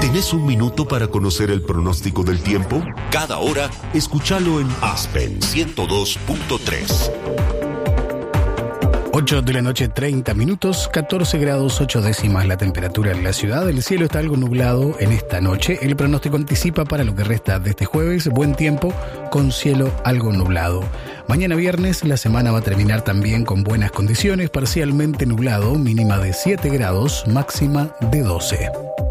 ¿Tenés un minuto para conocer el pronóstico del tiempo? Cada hora, escúchalo en Aspen 102.3. 8 de la noche, 30 minutos, 14 grados 8 décimas la temperatura en la ciudad. El cielo está algo nublado en esta noche. El pronóstico anticipa para lo que resta de este jueves buen tiempo con cielo algo nublado. Mañana viernes la semana va a terminar también con buenas condiciones, parcialmente nublado, mínima de 7 grados, máxima de 12.